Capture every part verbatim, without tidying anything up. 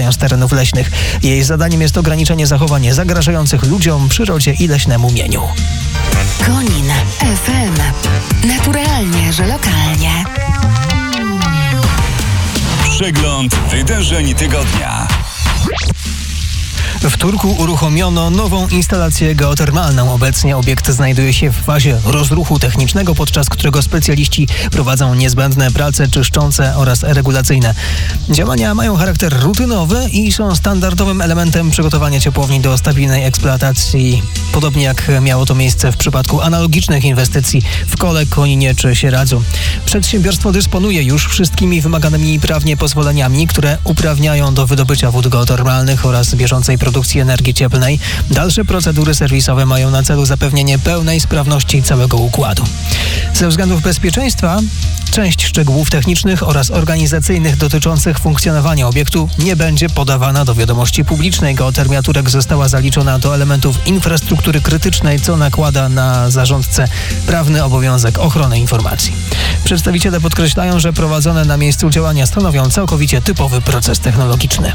korzystają z terenów leśnych. Jej zadaniem jest ograniczenie zachowań zagrażających ludziom, przyrodzie i leśnemu mieniu. Konin F M. Naturalnie, że lokalnie. Przegląd wydarzeń tygodnia. W Turku uruchomiono nową instalację geotermalną. Obecnie obiekt znajduje się w fazie rozruchu technicznego, podczas którego specjaliści prowadzą niezbędne prace czyszczące oraz regulacyjne. Działania mają charakter rutynowy i są standardowym elementem przygotowania ciepłowni do stabilnej eksploatacji. Podobnie jak miało to miejsce w przypadku analogicznych inwestycji w Kole, Koninie czy Sieradzu. Przedsiębiorstwo dysponuje już wszystkimi wymaganymi prawnie pozwoleniami, które uprawniają do wydobycia wód geotermalnych oraz bieżącej produkcji energii cieplnej. Dalsze procedury serwisowe mają na celu zapewnienie pełnej sprawności całego układu. Ze względów bezpieczeństwa część szczegółów technicznych oraz organizacyjnych dotyczących funkcjonowania obiektu nie będzie podawana do wiadomości publicznej. Geotermia Turek została zaliczona do elementów infrastruktury krytycznej, co nakłada na zarządcę prawny obowiązek ochrony informacji. Przedstawiciele podkreślają, że prowadzone na miejscu działania stanowią całkowicie typowy proces technologiczny.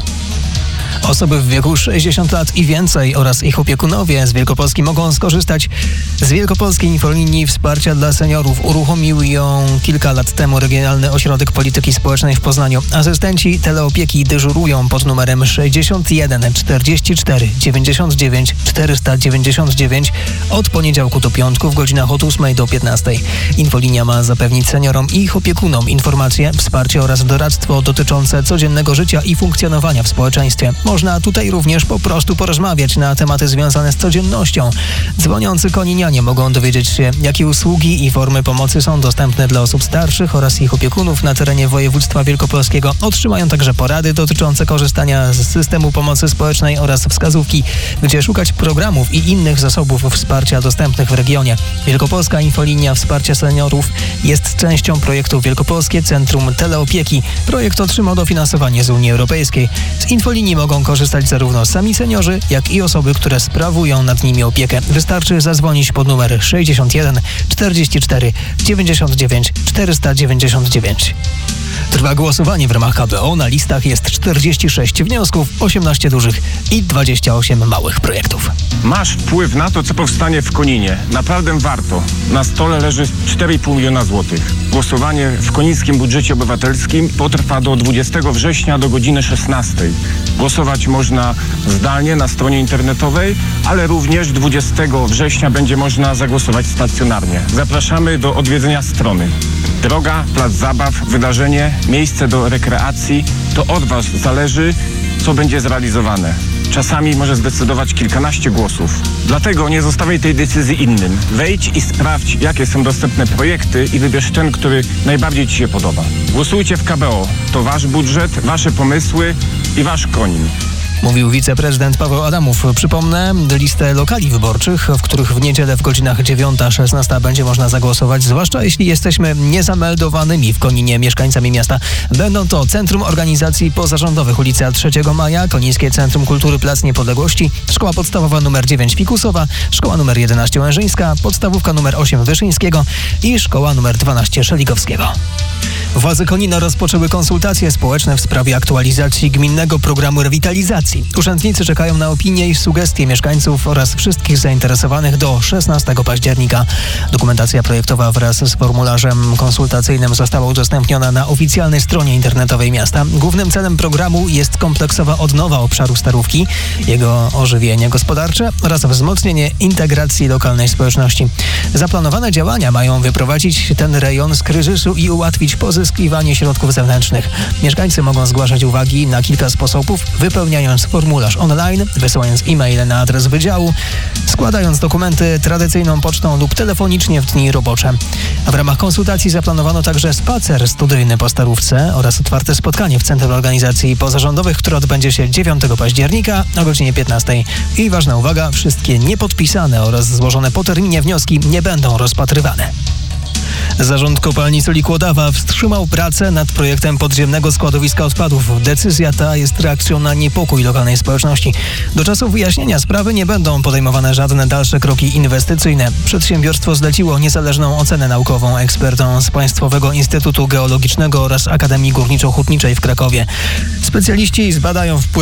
Osoby w wieku sześćdziesiąt lat i więcej oraz ich opiekunowie z Wielkopolski mogą skorzystać z Wielkopolskiej Infolinii Wsparcia dla Seniorów. Uruchomił ją kilka lat temu Regionalny Ośrodek Polityki Społecznej w Poznaniu. Asystenci teleopieki dyżurują pod numerem sześćdziesiąt jeden czterdzieści cztery dziewięćdziesiąt dziewięć czterysta dziewięćdziesiąt dziewięć od poniedziałku do piątku w godzinach od ósmej do piętnastej. Infolinia ma zapewnić seniorom i ich opiekunom informacje, wsparcie oraz doradztwo dotyczące codziennego życia i funkcjonowania w społeczeństwie. Można tutaj również po prostu porozmawiać na tematy związane z codziennością. Dzwoniący koninianie mogą dowiedzieć się, jakie usługi i formy pomocy są dostępne dla osób starszych oraz ich opiekunów na terenie województwa wielkopolskiego. Otrzymają także porady dotyczące korzystania z systemu pomocy społecznej oraz wskazówki, gdzie szukać programów i innych zasobów wsparcia dostępnych w regionie. Wielkopolska Infolinia Wsparcia Seniorów jest częścią projektu Wielkopolskie Centrum Teleopieki. Projekt otrzymał dofinansowanie z Unii Europejskiej. Z Infolinii mogą korzystać zarówno sami seniorzy, jak i osoby, które sprawują nad nimi opiekę. Wystarczy zadzwonić pod numer sześćdziesiąt jeden czterdzieści cztery dziewięćdziesiąt dziewięć czterysta dziewięćdziesiąt dziewięć. Trwa głosowanie w ramach K B O. Na listach jest czterdzieści sześć wniosków, osiemnaście dużych i dwadzieścia osiem małych projektów. Masz wpływ na to, co powstanie w Koninie. Naprawdę warto. Na stole leży cztery i pół miliona złotych. Głosowanie w konińskim budżecie obywatelskim potrwa do dwudziestego września do godziny szesnastej. Głosować można zdalnie na stronie internetowej, ale również dwudziestego września będzie można zagłosować stacjonarnie. Zapraszamy do odwiedzenia strony. Droga, plac zabaw, wydarzenie, miejsce do rekreacji. To od Was zależy, co będzie zrealizowane. Czasami może zdecydować kilkanaście głosów. Dlatego nie zostawiaj tej decyzji innym. Wejdź i sprawdź, jakie są dostępne projekty i wybierz ten, który najbardziej Ci się podoba. Głosujcie w K B O. To Wasz budżet, Wasze pomysły i Wasz Konin. Mówił wiceprezydent Paweł Adamów. Przypomnę listę lokali wyborczych, w których w niedzielę w godzinach dziewiąta szesnasta będzie można zagłosować, zwłaszcza jeśli jesteśmy niezameldowanymi w Koninie mieszkańcami miasta. Będą to Centrum Organizacji Pozarządowych, ulica trzeciego maja, Konińskie Centrum Kultury, Plac Niepodległości, Szkoła Podstawowa numer dziewięć Fikusowa, Szkoła numer jedenaście Łężyńska, Podstawówka numer osiem Wyszyńskiego i Szkoła numer dwanaście Szeligowskiego. Władze Konina rozpoczęły konsultacje społeczne w sprawie aktualizacji gminnego programu rewitalizacji. Urzędnicy czekają na opinie i sugestie mieszkańców oraz wszystkich zainteresowanych do szesnastego października. Dokumentacja projektowa wraz z formularzem konsultacyjnym została udostępniona na oficjalnej stronie internetowej miasta. Głównym celem programu jest kompleksowa odnowa obszaru Starówki, jego ożywienie gospodarcze oraz wzmocnienie integracji lokalnej społeczności. Zaplanowane działania mają wyprowadzić ten rejon z kryzysu i ułatwić pozyskiwanie środków zewnętrznych. Mieszkańcy mogą zgłaszać uwagi na kilka sposobów, wypełniając formularz online, wysyłając e-maile na adres wydziału, składając dokumenty tradycyjną pocztą lub telefonicznie w dni robocze. A w ramach konsultacji zaplanowano także spacer studyjny po Starówce oraz otwarte spotkanie w Centrum Organizacji Pozarządowych, które odbędzie się dziewiątego października o godzinie piętnastej. I ważna uwaga, wszystkie niepodpisane oraz złożone po terminie wnioski nie będą rozpatrywane. Zarząd Kopalni Soli Kłodawa wstrzymał pracę nad projektem podziemnego składowiska odpadów. Decyzja ta jest reakcją na niepokój lokalnej społeczności. Do czasu wyjaśnienia sprawy nie będą podejmowane żadne dalsze kroki inwestycyjne. Przedsiębiorstwo zleciło niezależną ocenę naukową ekspertom z Państwowego Instytutu Geologicznego oraz Akademii Górniczo-Hutniczej w Krakowie. Specjaliści zbadają wpływ